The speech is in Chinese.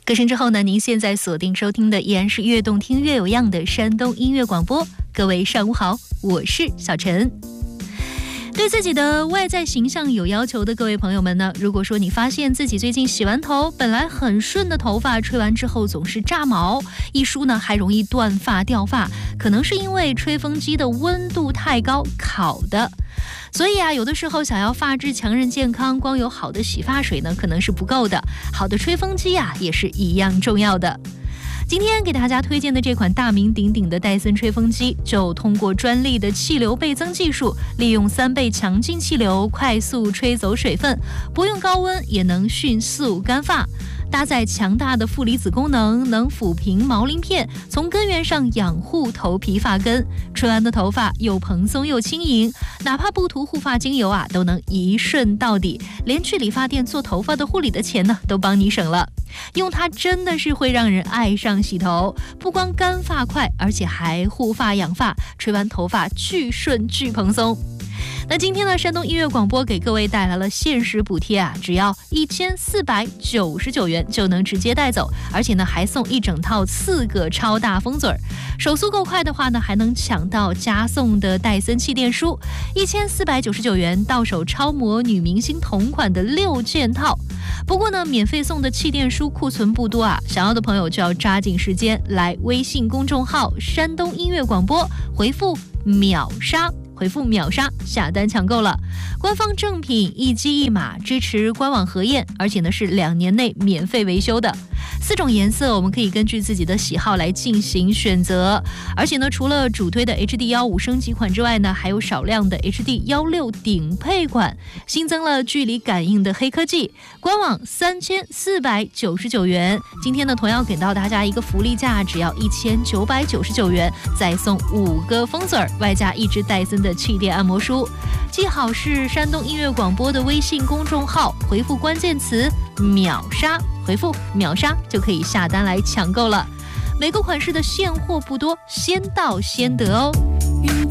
歌声之后呢，您现在锁定收听的依然是越动听越有样的山东音乐广播。各位上午好，我是小陈。对自己的外在形象有要求的各位朋友们呢，如果说你发现自己最近洗完头，本来很顺的头发吹完之后总是炸毛，一梳呢还容易断发掉发，可能是因为吹风机的温度太高烤的。所以有的时候想要发质强韧健康，光有好的洗发水呢可能是不够的，好的吹风机也是一样重要的。今天给大家推荐的这款大名鼎鼎的戴森吹风机，就通过专利的气流倍增技术，利用3倍强劲气流快速吹走水分，不用高温也能迅速干发。搭载强大的负离子功能，能抚平毛鳞片，从根源上养护头皮发根。吹完的头发又蓬松又轻盈，哪怕不涂护发精油都能一顺到底，连去理发店做头发的护理的钱呢都帮你省了。用它真的是会让人爱上洗头，不光干发快，而且还护发养发，吹完头发巨顺巨蓬松。那今天呢，山东音乐广播给各位带来了限时补贴只要1499元就能直接带走，而且呢还送一整套4个超大风嘴儿。手速够快的话呢，还能抢到加送的戴森气垫梳，1499元到手超模女明星同款的6件套。不过呢，免费送的气垫梳库存不多想要的朋友就要抓紧时间来微信公众号山东音乐广播回复秒杀下单抢购了。官方正品一机一码，支持官网核验，而且呢是2年内免费维修的。4种颜色我们可以根据自己的喜好来进行选择，而且呢除了主推的 HD15 升级款之外呢，还有少量的 HD16 顶配款，新增了距离感应的黑科技。官网3499元，今天呢同样给到大家一个福利价，只要1999元，再送5个风嘴，外加1支戴森的气垫按摩梳。记好是山东音乐广播的微信公众号，回复关键词秒杀，回复秒杀就可以下单来抢购了。每个款式的现货不多，先到先得哦。